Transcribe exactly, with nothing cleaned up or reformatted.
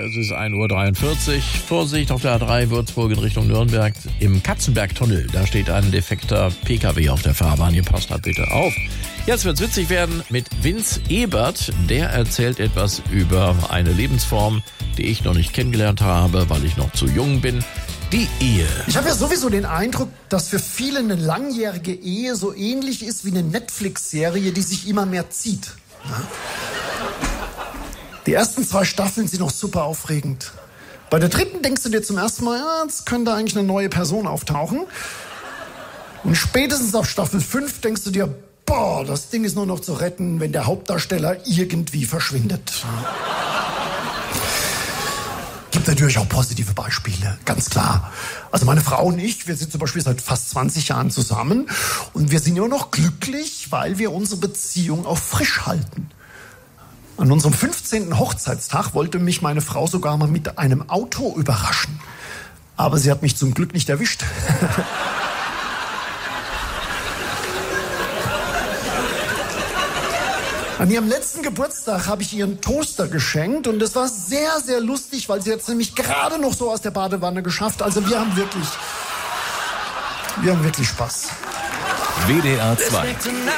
Es ist ein Uhr dreiundvierzig. Vorsicht auf der A drei Würzburg in Richtung Nürnberg. Im Katzenberg-Tunnel, da steht ein defekter P K W auf der Fahrbahn. Ihr passt halt bitte auf. Jetzt wird's witzig werden mit Vince Ebert. Der erzählt etwas über eine Lebensform, die ich noch nicht kennengelernt habe, weil ich noch zu jung bin. Die Ehe. Ich habe ja sowieso den Eindruck, dass für viele eine langjährige Ehe so ähnlich ist wie eine Netflix-Serie, die sich immer mehr zieht. Ja? Die ersten zwei Staffeln sind noch super aufregend. Bei der dritten denkst du dir zum ersten Mal, ja, jetzt könnte eigentlich eine neue Person auftauchen. Und spätestens auf Staffel fünf denkst du dir, boah, das Ding ist nur noch zu retten, wenn der Hauptdarsteller irgendwie verschwindet. Gibt natürlich auch positive Beispiele, ganz klar. Also meine Frau und ich, wir sind zum Beispiel seit fast zwanzig Jahren zusammen und wir sind immer noch glücklich, weil wir unsere Beziehung auch frisch halten. An unserem fünfzehnten Hochzeitstag wollte mich meine Frau sogar mal mit einem Auto überraschen. Aber sie hat mich zum Glück nicht erwischt. An ihrem letzten Geburtstag habe ich ihr einen Toaster geschenkt und das war sehr, sehr lustig, weil sie hat es nämlich gerade noch so aus der Badewanne geschafft. Also wir haben wirklich, wir haben wirklich Spaß. W D R zwei.